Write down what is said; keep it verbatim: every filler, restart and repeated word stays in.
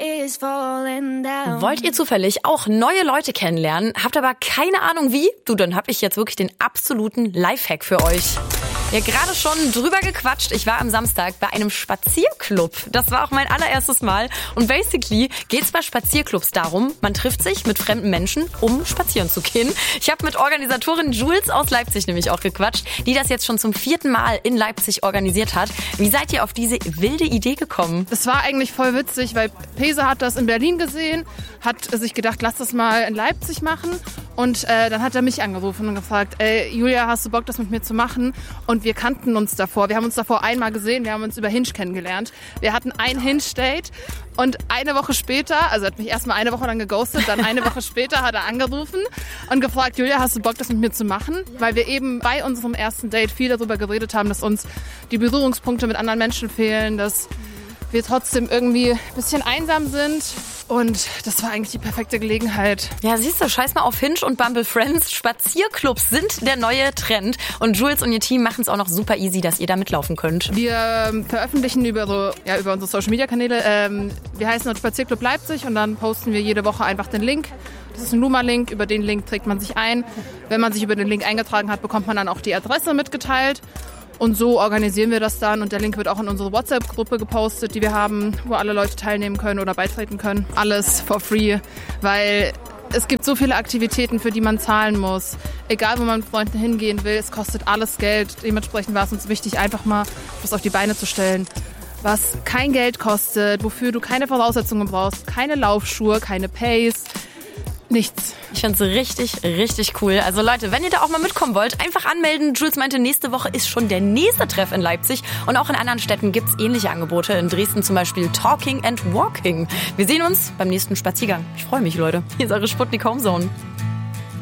is falling down. Wollt ihr zufällig auch neue Leute kennenlernen, habt aber keine Ahnung wie? Du, dann hab ich jetzt wirklich den absoluten Lifehack für euch. Ja, gerade schon drüber gequatscht. Ich war am Samstag bei einem Spazierclub. Das war auch mein allererstes Mal. Und basically geht's bei Spazierclubs darum, man trifft sich mit fremden Menschen, um spazieren zu gehen. Ich habe mit Organisatorin Jules aus Leipzig nämlich auch gequatscht, die das jetzt schon zum vierten Mal in Leipzig organisiert hat. Wie seid ihr auf diese wilde Idee gekommen? Es war eigentlich voll witzig, weil Pese hat das in Berlin gesehen, hat sich gedacht, lass das mal in Leipzig machen. Und äh, dann hat er mich angerufen und gefragt, ey, Julia, hast du Bock, das mit mir zu machen? Und wir kannten uns davor. Wir haben uns davor einmal gesehen, wir haben uns über Hinge kennengelernt. Wir hatten ein Hinge-Date und eine Woche später, also er hat mich erstmal eine Woche lang geghostet, dann eine Woche später hat er angerufen und gefragt, Julia, hast du Bock, das mit mir zu machen? Weil wir eben bei unserem ersten Date viel darüber geredet haben, dass uns die Berührungspunkte mit anderen Menschen fehlen, dass wir trotzdem irgendwie ein bisschen einsam sind. Und das war eigentlich die perfekte Gelegenheit. Ja, siehst du, scheiß mal auf Hinge und Bumble Friends. Spazierclubs sind der neue Trend. Und Jules und ihr Team machen es auch noch super easy, dass ihr da mitlaufen könnt. Wir ähm, veröffentlichen über, so, ja, über unsere Social-Media-Kanäle. Ähm, wir heißen dort Spazierclub Leipzig und dann posten wir jede Woche einfach den Link. Das ist ein Luma-Link, über den Link trägt man sich ein. Wenn man sich über den Link eingetragen hat, bekommt man dann auch die Adresse mitgeteilt. Und so organisieren wir das dann und der Link wird auch in unsere WhatsApp-Gruppe gepostet, die wir haben, wo alle Leute teilnehmen können oder beitreten können. Alles for free, weil es gibt so viele Aktivitäten, für die man zahlen muss. Egal, wo man mit Freunden hingehen will, es kostet alles Geld. Dementsprechend war es uns wichtig, einfach mal was auf die Beine zu stellen, was kein Geld kostet, wofür du keine Voraussetzungen brauchst, keine Laufschuhe, keine Pace. Nichts. Ich find's richtig, richtig cool. Also Leute, wenn ihr da auch mal mitkommen wollt, einfach anmelden. Jules meinte, nächste Woche ist schon der nächste Treff in Leipzig. Und auch in anderen Städten gibt's ähnliche Angebote. In Dresden zum Beispiel Talking and Walking. Wir sehen uns beim nächsten Spaziergang. Ich freue mich, Leute. Hier ist eure Sputnik Homezone.